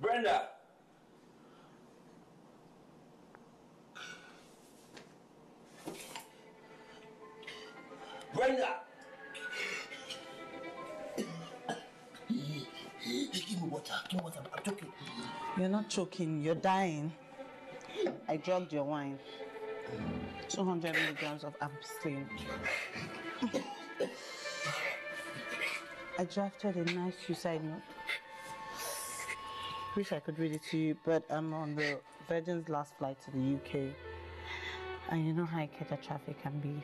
Brenda! Brenda! Give me water. I'm choking. You're not choking, you're dying. I drugged your wine. 200 milligrams of ampicillin. I drafted a nice suicide note. Wish I could read it to you, but I'm on the Virgin's last flight to the UK. And you know how Ikeja traffic can be.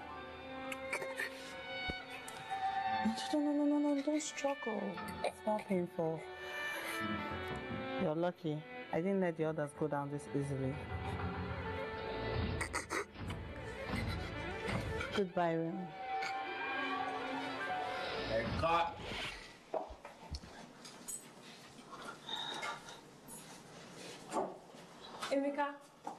No, don't struggle. It's not painful. You're lucky. I didn't let the others go down this easily. Goodbye, Remy. Thank God. Emeka.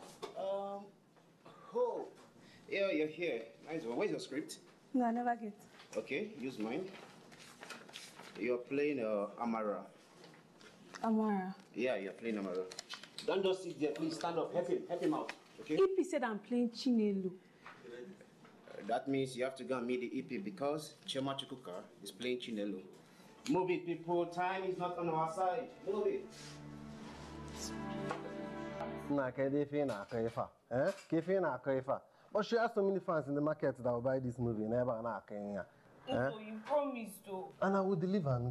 Oh, yeah, you're here. Nice one. Where's your script? No, I never get. Okay, use mine. You're playing Amara. Amara. Yeah, you're playing Amara. Don't just sit there, please stand up. Help him out. Okay? EP said I'm playing Chinelo. That means you have to go and meet the EP because Chema Chukuka is playing Chinelo. Move it, people. Time is not on our side. Move it. But she has so many fans in the market that will buy this movie. Never na Kenya. You promised though. And I will deliver. I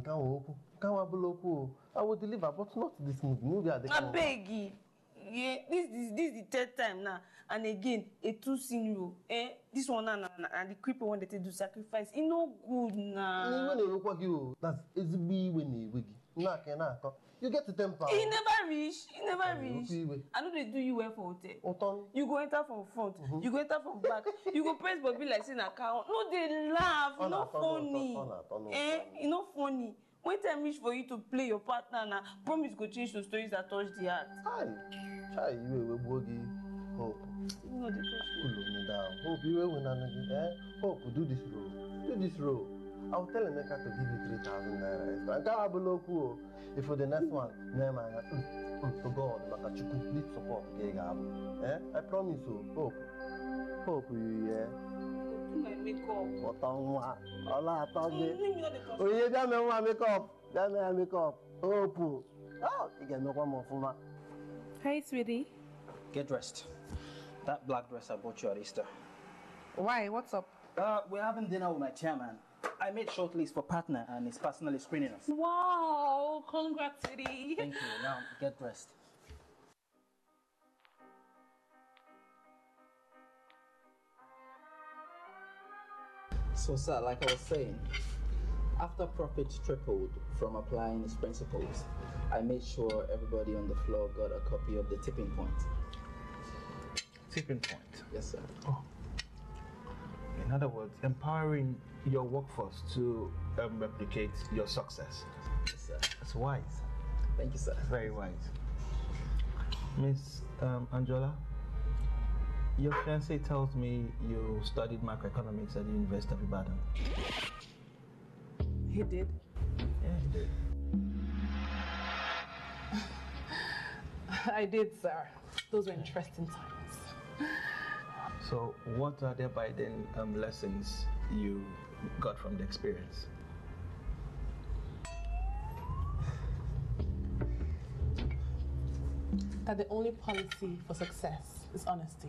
will deliver, but not this movie. I beg you. Yeah, this is the third time now. And again, a two scenario. This one and the creeper one that they do sacrifice. It's no good now. That's easy when you get to temper. He never reach. I know they do you well for hotel. You go enter from front. You go enter from back. You go press but be like saying a cow. No, they laugh. It's not funny. It's not funny. When time reach for you to play your partner now, promise go change those stories that touch the heart. Chai, you will boogie. Hope. No, they touch me down. Hope you will win again. Hope, do this role. I'll tell Emeka to give you 3,000 naira extra. If for the next one, to God, Makachuku, please support. I promise you. Hope you, yeah. My makeup. What on what? All I thought oh, yeah, damn my makeup. Hope. Oh, you get no one more for me. Hey, sweetie. Get dressed. That black dress I bought you at Easter. Why? What's up? We're having dinner with my chairman. I made shortlist for partner and he's personally screening us. Wow, congrats, sweetie. Thank you. Now, get dressed. So, sir, like I was saying, after profits tripled from applying these principles, I made sure everybody on the floor got a copy of the tipping point. Tipping point? Yes, sir. Oh. In other words, empowering your workforce to replicate your success. Yes, sir. That's wise. Thank you, sir. Very wise. Miss Angela, your fiancé tells me you studied macroeconomics at the University of Ibadan. He did? Yeah, he did. I did, sir. Those were interesting times. So, what are the Biden lessons you got from the experience? That the only policy for success is honesty.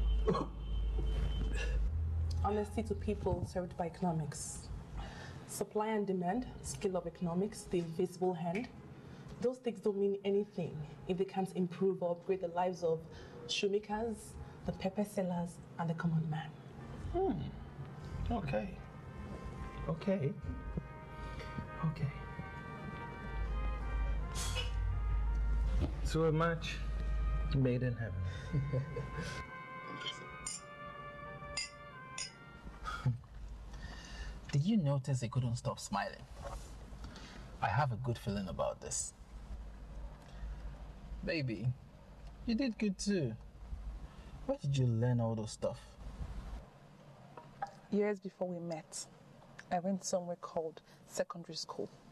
Honesty to people served by economics. Supply and demand, skill of economics, the invisible hand. Those things don't mean anything if they can't improve or upgrade the lives of shoemakers, the pepper sellers, and the common man. Okay. So a match made in heaven. Did you notice he couldn't stop smiling? I have a good feeling about this. Baby, you did good too. Where did you learn all those stuff? Years before we met, I went somewhere called secondary school.